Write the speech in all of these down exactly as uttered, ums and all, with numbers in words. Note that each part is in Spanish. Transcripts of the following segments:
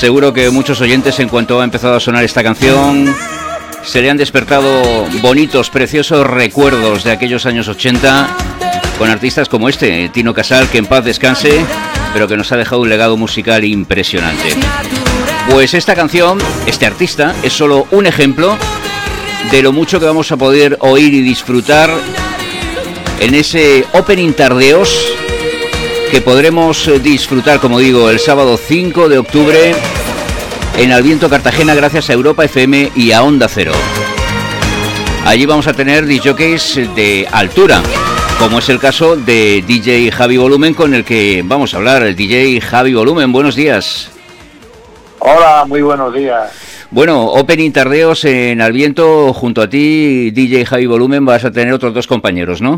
Seguro que muchos oyentes, en cuanto ha empezado a sonar esta canción, se le han despertado bonitos, preciosos recuerdos de aquellos años ochenta, con artistas como este, Tino Casal, que en paz descanse, pero que nos ha dejado un legado musical impresionante. Pues esta canción, este artista, es solo un ejemplo de lo mucho que vamos a poder oír y disfrutar en ese Opening Tardeos, que podremos disfrutar, como digo, el sábado cinco de octubre en Alviento, Cartagena, gracias a Europa F M y a Onda Cero. Allí vamos a tener discjockeys de altura, como es el caso de D J Javi Volumen, con el que vamos a hablar. El D J Javi Volumen, buenos días. Hola, muy buenos días. Bueno, Opening Tardeos en Alviento, junto a ti, D J Javi Volumen, vas a tener otros dos compañeros, ¿no?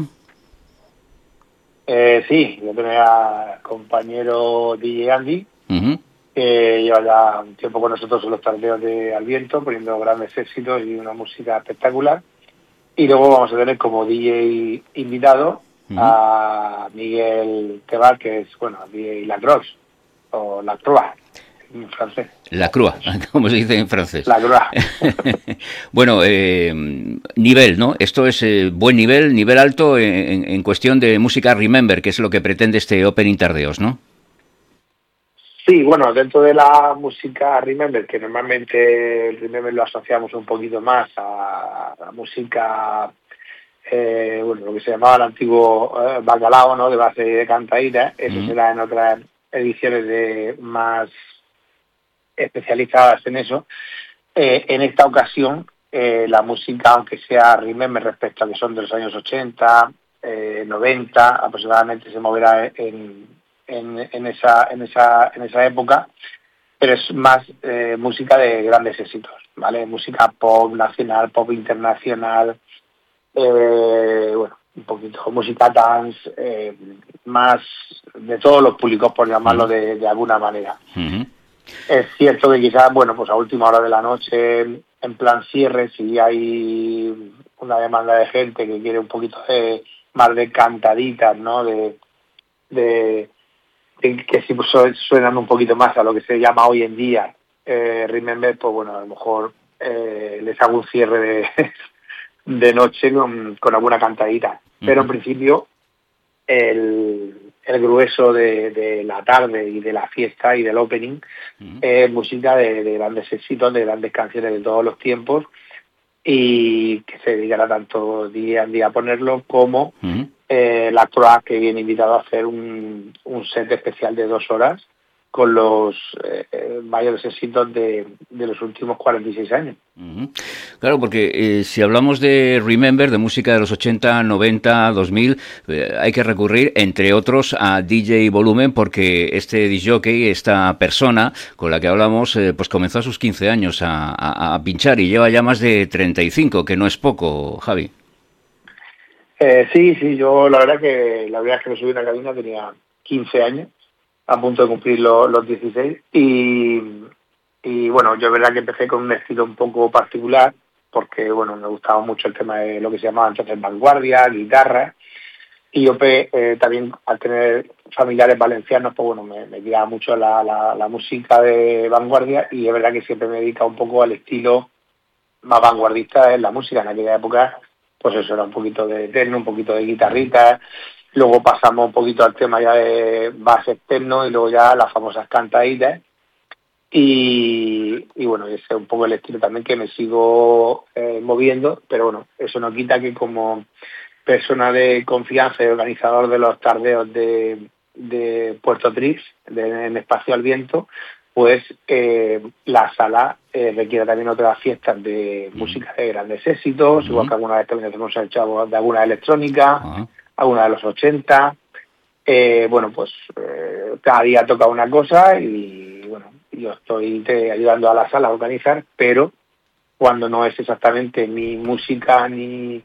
Eh, sí, yo tenía al compañero D J Andy, Uh-huh. que lleva ya un tiempo con nosotros en los tardeos de Alviento, poniendo grandes éxitos y una música espectacular. Y luego vamos a tener como D J invitado uh-huh. a Miguel Tebar, que es, bueno, D J Lacroix, o Lacroix, en francés. Lacroix, como se dice en francés. Lacroix. Bueno, eh, nivel, ¿no? Esto es eh, buen nivel, nivel alto en, en cuestión de música Remember, que es lo que pretende este Opening Tardeos, ¿no? Sí, bueno, dentro de la música Remember, que normalmente el Remember lo asociamos un poquito más a la música, eh, bueno, lo que se llamaba el antiguo eh, bacalao, ¿no?, de base de cantaíta. Eso mm. será en otras ediciones de más especializadas en eso. Eh, en esta ocasión, eh, la música, aunque sea Remember respecto a que son de los años ochenta, eh, noventa, aproximadamente se moverá en... En, en esa en esa en esa época, pero es más eh, música de grandes éxitos, ¿vale? Música pop nacional, pop internacional, eh, bueno, un poquito música dance, eh, más de todos los públicos, por llamarlo de, de alguna manera. Uh-huh. Es cierto que quizás, bueno, pues a última hora de la noche, en plan cierre, si hay una demanda de gente que quiere un poquito de, más de cantaditas, ¿no? De, de que si suenan un poquito más a lo que se llama hoy en día eh, Remember, pues bueno, a lo mejor eh, les hago un cierre de, de noche con, con alguna cantadita. Uh-huh. Pero en principio el, el grueso de, de la tarde y de la fiesta y del opening uh-huh. es música de, de grandes éxitos, de grandes canciones de todos los tiempos, y que se dedicará tanto día a día a ponerlo como uh-huh. eh, la Croix, que viene invitado a hacer un, un set especial de dos horas con los eh, mayores éxitos de, de los últimos cuarenta y seis años. Uh-huh. Claro, porque eh, si hablamos de Remember, de música de los ochenta, noventa, dos mil, eh, hay que recurrir, entre otros, a D J Volumen, porque este disjockey, esta persona con la que hablamos, eh, pues comenzó a sus quince años a, a, a pinchar y lleva ya más de treinta y cinco, que no es poco, Javi. Eh, sí, sí, yo la verdad que la verdad es que me subí a una cabina, tenía quince años, a punto de cumplir los, los dieciséis, y, y bueno, yo es verdad que empecé con un estilo un poco particular, porque bueno, me gustaba mucho el tema de lo que se llamaba entonces vanguardia, guitarra, y yo eh, también al tener familiares valencianos, pues bueno, me, me tiraba mucho la, la, la música de vanguardia, y es verdad que siempre me he dedicado un poco al estilo más vanguardista en la música. En aquella época, pues eso, era un poquito de techno, un poquito de guitarrita. Luego pasamos un poquito al tema ya de base externo y luego ya las famosas cantaditas. Y, y bueno, ese es un poco el estilo también que me sigo eh, moviendo, pero bueno, eso no quita que como persona de confianza y organizador de los tardeos de, de Puerto Trix, de, en Espacio Alviento, pues eh, la sala eh, requiere también otras fiestas de mm. música de grandes éxitos, mm. igual que alguna vez también hemos hecho de alguna electrónica, uh-huh. alguna de los ochenta. Eh, bueno, pues eh, cada día toca una cosa y bueno, yo estoy te, ayudando a la sala a organizar, pero cuando no es exactamente mi música ni